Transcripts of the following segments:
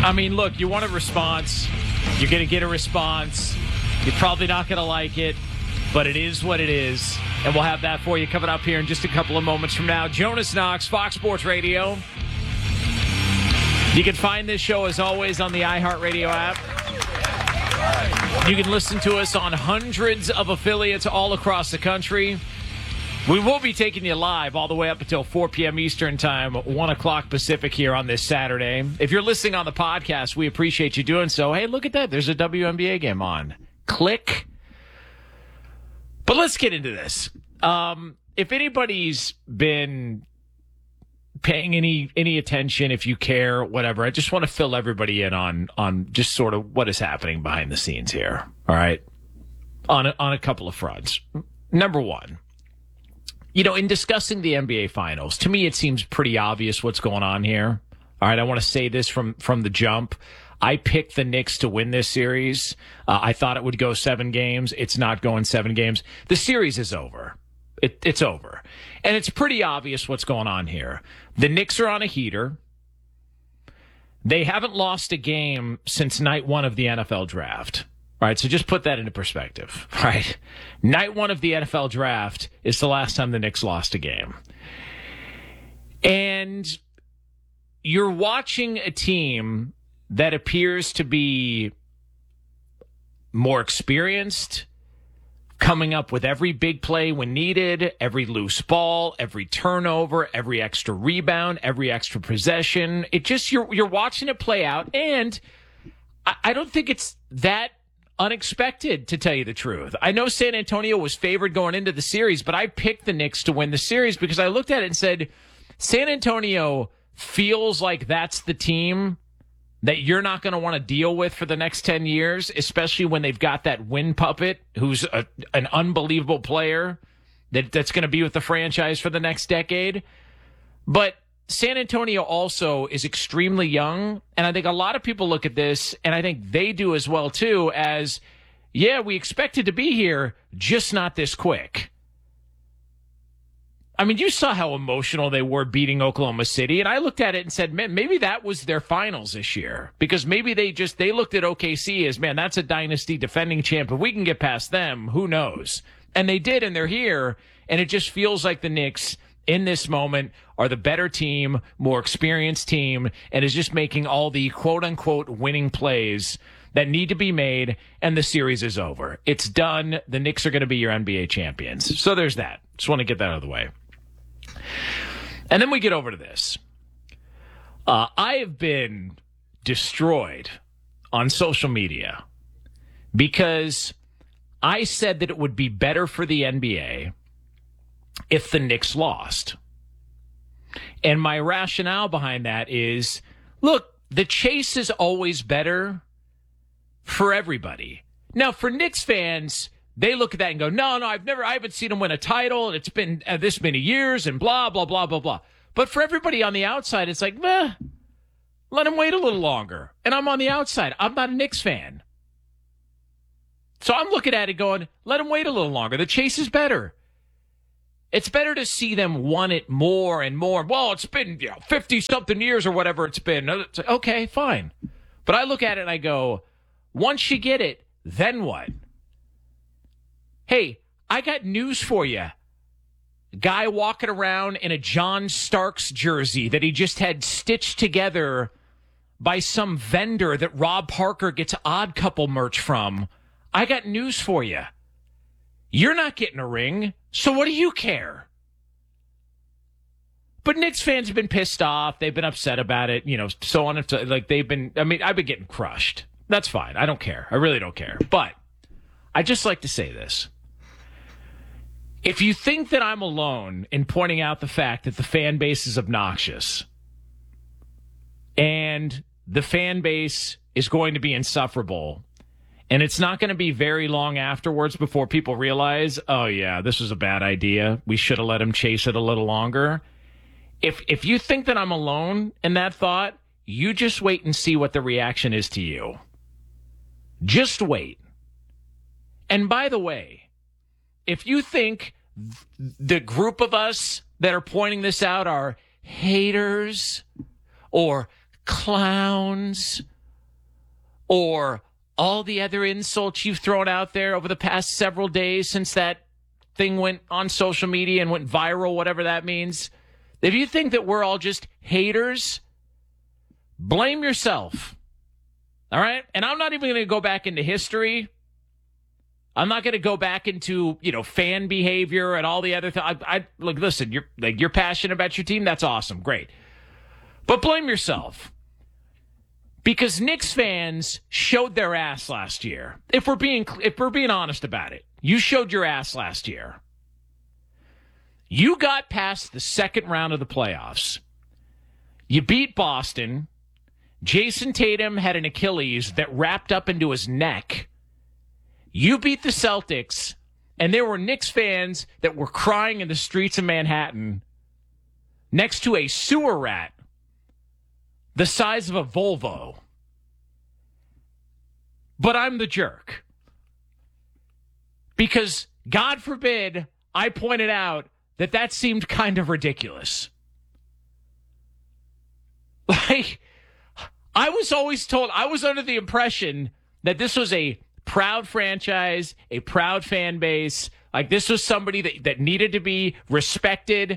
I mean, look, you want a response. You're going to get a response. You're probably not going to like it, but it is what it is. And we'll have that for you coming up here in just a couple of moments from now. Jonas Knox, Fox Sports Radio. You can find this show, as always, on the iHeartRadio app. You can listen to us on hundreds of affiliates all across the country. We will be taking you live all the way up until 4 p.m. Eastern Time, 1 o'clock Pacific here on this Saturday. If you're listening on the podcast, we appreciate you doing so. Hey, look at that. There's a WNBA game on. Click. But let's get into this. If anybody's been paying any attention, if you care, whatever, I just want to fill everybody in on just sort of what is happening behind the scenes here, all right, on a couple of fronts. Number one, in discussing the NBA Finals, to me it seems pretty obvious what's going on here. All right, I want to say this from the jump. I picked the Knicks to win this series. I thought it would go 7 games. It's not going 7 games. The series is over. It's over. And it's pretty obvious what's going on here. The Knicks are on a heater. They haven't lost a game since night 1 of the NFL draft. All right, so just put that into perspective. All right, night 1 of the NFL draft is the last time the Knicks lost a game. And you're watching a team that appears to be more experienced, coming up with every big play when needed, every loose ball, every turnover, every extra rebound, every extra possession. It just, you're watching it play out, and I don't think it's that unexpected, to tell you the truth. I know San Antonio was favored going into the series, but I picked the Knicks to win the series because I looked at it and said, San Antonio feels like that's the team that you're not going to want to deal with for the next 10 years, especially when they've got that win puppet who's an unbelievable player that's going to be with the franchise for the next decade. But San Antonio also is extremely young, and I think a lot of people look at this, and I think they do as well, too, as, yeah, we expected to be here, just not this quick. I mean, you saw how emotional they were beating Oklahoma City, and I looked at it and said, man, maybe that was their finals this year, because maybe they looked at OKC as, man, that's a dynasty defending champ. If we can get past them, who knows? And they did, and they're here, and it just feels like the Knicks in this moment are the better team, more experienced team, and is just making all the quote-unquote winning plays that need to be made, and the series is over. It's done. The Knicks are going to be your NBA champions. So there's that. Just want to get that out of the way. And then we get over to this. I have been destroyed on social media because I said that it would be better for the NBA if the Knicks lost. And my rationale behind that is, look, the chase is always better for everybody. Now, for Knicks fans, they look at that and go, no, I haven't seen them win a title. It's been this many years and blah, blah, blah, blah, blah. But for everybody on the outside, it's like, let them wait a little longer. And I'm on the outside. I'm not a Knicks fan. So I'm looking at it going, let them wait a little longer. The chase is better. It's better to see them want it more and more. Well, it's been 50-something years or whatever it's been. It's like, okay, fine. But I look at it and I go, once you get it, then what? Hey, I got news for you. Guy walking around in a John Starks jersey that he just had stitched together by some vendor that Rob Parker gets Odd Couple merch from. I got news for you. You're not getting a ring, so what do you care? But Knicks fans have been pissed off. They've been upset about it, so on and so. Like I've been getting crushed. That's fine. I don't care. I really don't care. But I just like to say this. If you think that I'm alone in pointing out the fact that the fan base is obnoxious and the fan base is going to be insufferable, and it's not going to be very long afterwards before people realize, oh, yeah, this was a bad idea. We should have let him chase it a little longer. If you think that I'm alone in that thought, you just wait and see what the reaction is to you. Just wait. And by the way, if you think the group of us that are pointing this out are haters or clowns or all the other insults you've thrown out there over the past several days since that thing went on social media and went viral, whatever that means. If you think that we're all just haters, blame yourself. All right? And I'm not even going to go back into history. I'm not going to go back into, fan behavior and all the other things. Look, listen, you're passionate about your team. That's awesome. Great. But blame yourself. Because Knicks fans showed their ass last year. If we're being honest about it, you showed your ass last year. You got past the second round of the playoffs. You beat Boston. Jason Tatum had an Achilles that wrapped up into his neck. You beat the Celtics, and there were Knicks fans that were crying in the streets of Manhattan next to a sewer rat the size of a Volvo. But I'm the jerk. Because, God forbid, I pointed out that seemed kind of ridiculous. Like, I was always told, I was under the impression that this was a proud franchise, a proud fan base. Like, this was somebody that needed to be respected.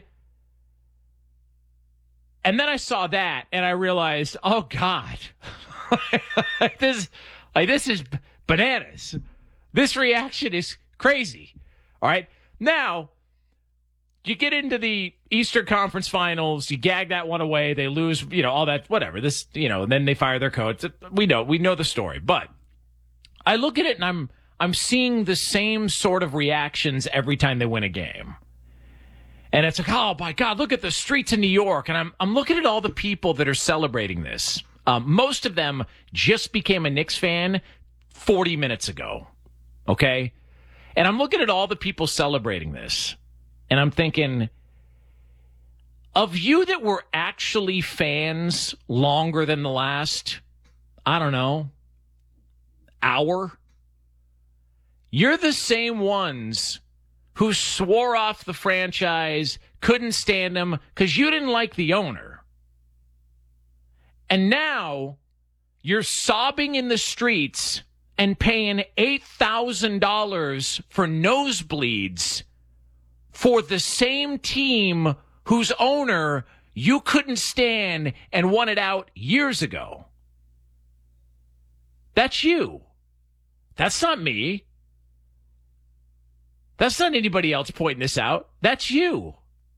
And then I saw that, and I realized, oh, God. This is bananas. This reaction is crazy. All right? Now, you get into the Eastern Conference Finals, you gag that one away, they lose, all that, whatever. And then they fire their coach. We know the story. But I look at it and I'm seeing the same sort of reactions every time they win a game. And it's like, oh my God, look at the streets of New York. And I'm looking at all the people that are celebrating this. Most of them just became a Knicks fan 40 minutes ago. Okay? And I'm looking at all the people celebrating this. And I'm thinking, of you that were actually fans longer than the last, I don't know, hour, you're the same ones who swore off the franchise, couldn't stand them because you didn't like the owner. And now you're sobbing in the streets and paying $8,000 for nosebleeds for the same team whose owner you couldn't stand and wanted out years ago. That's you. That's not me. That's not anybody else pointing this out. That's you.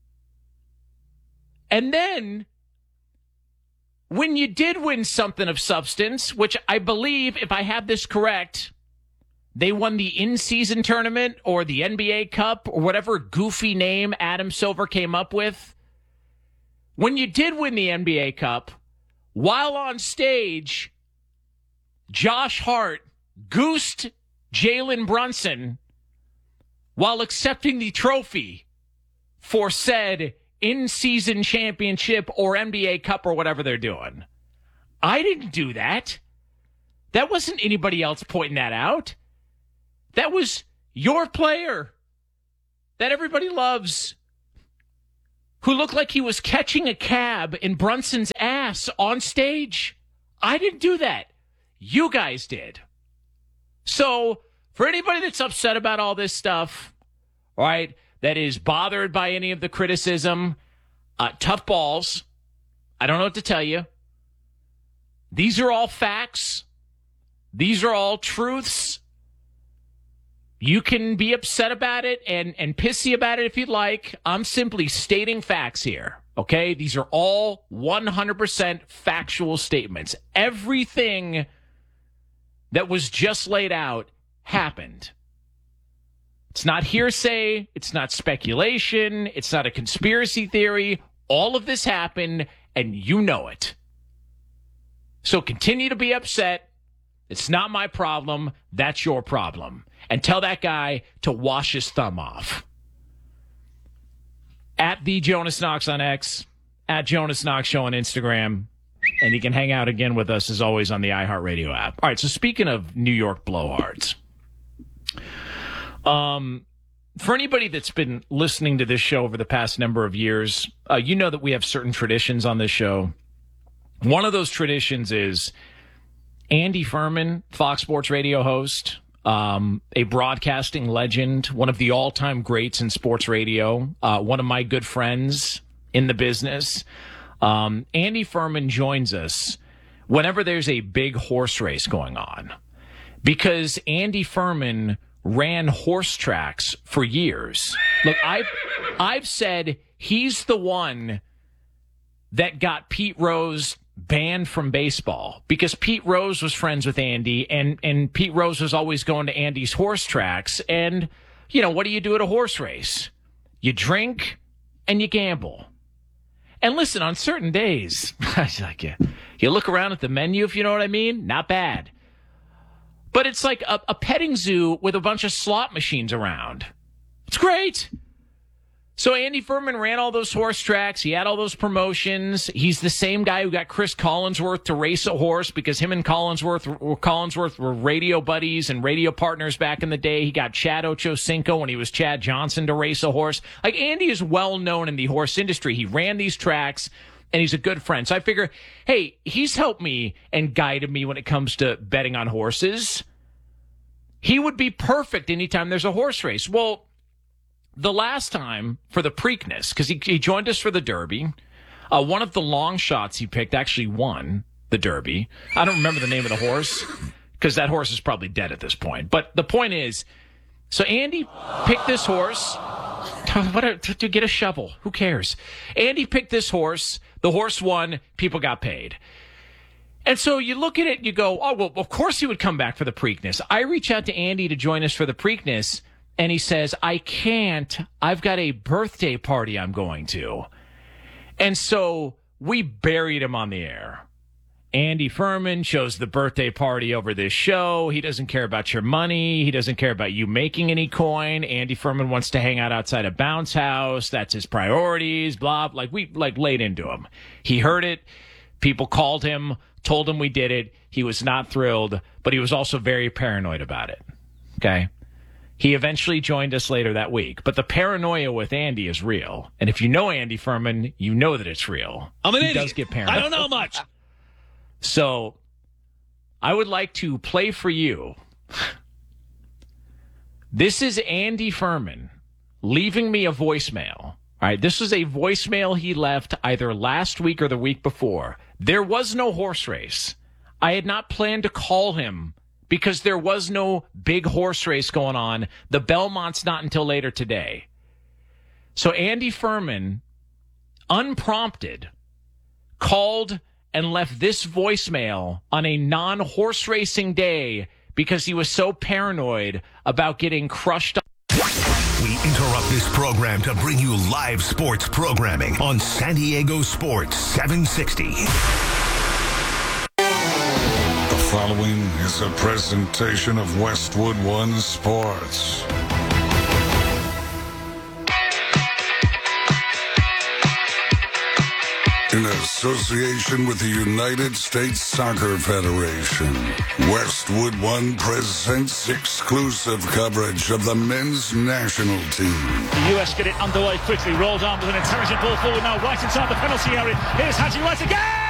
And then, when you did win something of substance, which I believe, if I have this correct, they won the in-season tournament or the NBA Cup or whatever goofy name Adam Silver came up with. When you did win the NBA Cup, while on stage, Josh Hart goosed Jalen Brunson while accepting the trophy for said in-season championship or NBA Cup or whatever they're doing. I didn't do that. That wasn't anybody else pointing that out. That was your player that everybody loves, who looked like he was catching a cab in Brunson's ass on stage. I didn't do that. You guys did. So, for anybody that's upset about all this stuff, right, that is bothered by any of the criticism, tough balls. I don't know what to tell you. These are all facts. These are all truths. You can be upset about it and pissy about it if you'd like. I'm simply stating facts here, okay? These are all 100% factual statements. Everything that was just laid out happened. It's not hearsay. It's not speculation. It's not a conspiracy theory. All of this happened, and you know it. So continue to be upset. It's not my problem. That's your problem. And tell that guy to wash his thumb off. At the Jonas Knox on X, at Jonas Knox Show on Instagram. And you can hang out again with us, as always, on the iHeartRadio app. All right, so speaking of New York blowhards, for anybody that's been listening to this show over the past number of years, you know that we have certain traditions on this show. One of those traditions is Andy Furman, Fox Sports Radio host, a broadcasting legend, one of the all-time greats in sports radio, one of my good friends in the business. Andy Furman joins us whenever there's a big horse race going on, because Andy Furman ran horse tracks for years. Look, I've said he's the one that got Pete Rose banned from baseball, because Pete Rose was friends with Andy, and Pete Rose was always going to Andy's horse tracks. And, you know, what do you do at a horse race? You drink and you gamble. And listen, on certain days, you look around at the menu, if you know what I mean, not bad. But it's like a petting zoo with a bunch of slot machines around. It's great. So Andy Furman ran all those horse tracks. He had all those promotions. He's the same guy who got Chris Collinsworth to race a horse, because him and Collinsworth were radio buddies and radio partners back in the day. He got Chad Ochocinco when he was Chad Johnson to race a horse. Like, Andy is well known in the horse industry. He ran these tracks, and he's a good friend. So I figure, hey, he's helped me and guided me when it comes to betting on horses. He would be perfect anytime there's a horse race. Well, the last time for the Preakness, because he joined us for the Derby, one of the long shots he picked actually won the Derby. I don't remember the name of the horse, because that horse is probably dead at this point. But the point is, so Andy picked this horse. To get a shovel. Who cares? Andy picked this horse. The horse won. People got paid. And so you look at it and you go, oh, well, of course he would come back for the Preakness. I reach out to Andy to join us for the Preakness, and he says, I can't. I've got a birthday party I'm going to. And so we buried him on the air. Andy Furman shows the birthday party over this show. He doesn't care about your money. He doesn't care about you making any coin. Andy Furman wants to hang out outside a bounce house. That's his priorities, blah. We laid into him. He heard it. People called him, told him we did it. He was not thrilled, but he was also very paranoid about it. Okay? He eventually joined us later that week. But the paranoia with Andy is real. And if you know Andy Furman, you know that it's real. I'm an idiot. He does get paranoid. I don't know much. So I would like to play for you. This is Andy Furman leaving me a voicemail. All right, this was a voicemail he left either last week or the week before. There was no horse race. I had not planned to call him because there was no big horse race going on. The Belmont's not until later today. So Andy Furman, unprompted, called and left this voicemail on a non-horse racing day because he was so paranoid about getting crushed up. We interrupt this program to bring you live sports programming on San Diego Sports 760. The following is a presentation of Westwood One Sports. In association with the United States Soccer Federation, Westwood One presents exclusive coverage of the men's national team. The US get it underway quickly, rolled on with an intelligent ball forward now, right inside the penalty area. Here's Haji Wright again!